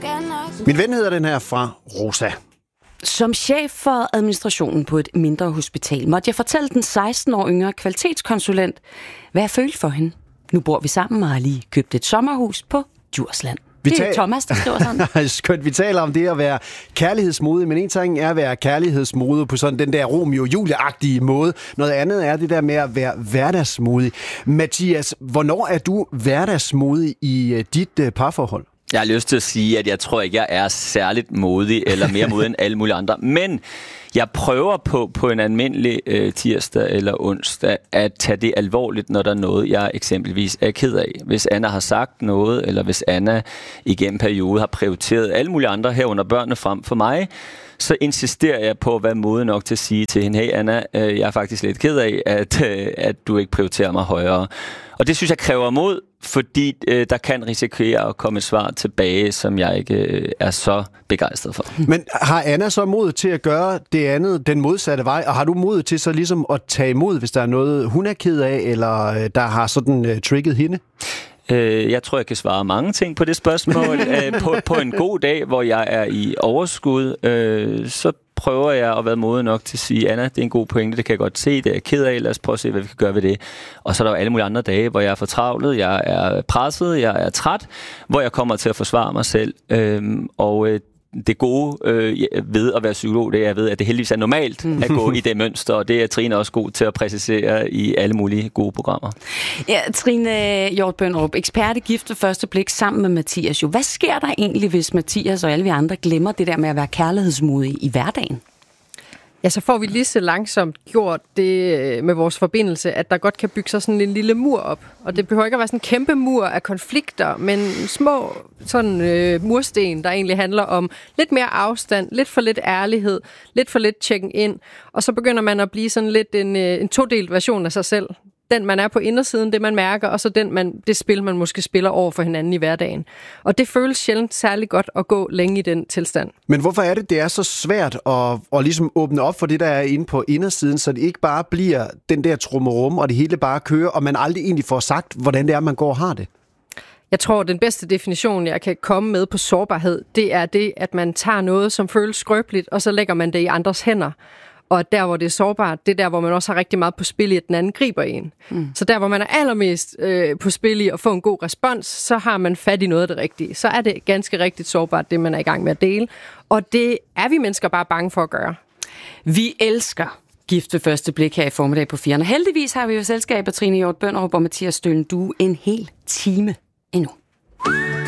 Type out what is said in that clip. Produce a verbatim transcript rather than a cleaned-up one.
Min ven hedder den her fra Rosa. Som chef for administrationen på et mindre hospital, måtte jeg fortælle den seksten år yngre kvalitetskonsulent, hvad jeg følte for hende. Nu bor vi sammen og har lige købt et sommerhus på Djursland. Vi det er tal- Thomas, der skriver sådan. Skønt, vi taler om det at være kærlighedsmodig, men en ting er at være kærlighedsmodig på sådan den der Romeo-Julie-agtige måde. Noget andet er det der med at være hverdagsmodig. Mathias, hvornår er du hverdagsmodig i dit uh, parforhold? Jeg har lyst til at sige, at jeg tror ikke, jeg er særligt modig, eller mere modig end alle mulige andre. Men jeg prøver på, på en almindelig øh, tirsdag eller onsdag at tage det alvorligt, når der er noget, jeg eksempelvis er ked af. Hvis Anna har sagt noget, eller hvis Anna igennem periode har prioriteret alle mulige andre herunder børnene frem for mig, så insisterer jeg på at være modig nok til at sige til hende, hey Anna, øh, jeg er faktisk lidt ked af, at, øh, at du ikke prioriterer mig højere. Og det synes jeg kræver mod, fordi øh, der kan risikere at komme et svar tilbage, som jeg ikke øh, er så begejstret for. Men har Anna så mod til at gøre det andet, den modsatte vej, og har du mod til så ligesom at tage imod, hvis der er noget, hun er ked af, eller øh, der har sådan øh, trigget hende? Øh, jeg tror, jeg kan svare mange ting på det spørgsmål. øh, på, på en god dag, hvor jeg er i overskud, øh, så prøver jeg at være modig nok til at sige, Anna, det er en god pointe, det kan jeg godt se, det er jeg ked af, lad os prøve at se, hvad vi kan gøre ved det. Og så er der jo alle mulige andre dage, hvor jeg er fortravlet, jeg er presset, jeg er træt, hvor jeg kommer til at forsvare mig selv. Øh, og øh, det gode øh, ved at være psykolog, det er, jeg ved, at det heldigvis er normalt at gå i det mønster, og det er Trine også god til at præcisere i alle mulige gode programmer. Ja, Trine Hjort Bønderup, ekspert i Gift ved første blik sammen med Mathias. Jo, hvad sker der egentlig, hvis Mathias og alle vi andre glemmer det der med at være kærlighedsmodige i hverdagen? Ja, så får vi lige så langsomt gjort det med vores forbindelse, at der godt kan bygge sig sådan en lille mur op. Og det behøver ikke at være sådan en kæmpe mur af konflikter, men små sådan øh, mursten, der egentlig handler om lidt mere afstand, lidt for lidt ærlighed, lidt for lidt checken ind. Og så begynder man at blive sådan lidt en, øh, en todelt version af sig selv. Den, man er på indersiden, det man mærker, og så den, man, det spil, man måske spiller over for hinanden i hverdagen. Og det føles sjældent særlig godt at gå længe i den tilstand. Men hvorfor er det, det er så svært at, at ligesom åbne op for det, der er inde på indersiden, så det ikke bare bliver den der trummerum, og det hele bare kører, og man aldrig egentlig får sagt, hvordan det er, man går og har det? Jeg tror, den bedste definition, jeg kan komme med på sårbarhed, det er det, at man tager noget, som føles skrøbeligt, og så lægger man det i andres hænder. Og der, hvor det er sårbart, det er der, hvor man også har rigtig meget på spil i, at den anden griber en. Mm. Så der, hvor man er allermest øh, på spil i at få en god respons, så har man fat i noget af det rigtige. Så er det ganske rigtigt sårbart, det man er i gang med at dele. Og det er vi mennesker bare bange for at gøre. Vi elsker Gift ved første blik her i formiddag på firerne. Heldigvis har vi jo selskab af Trine Hjort Bønderup og Mathias Stølen Due en hel time endnu.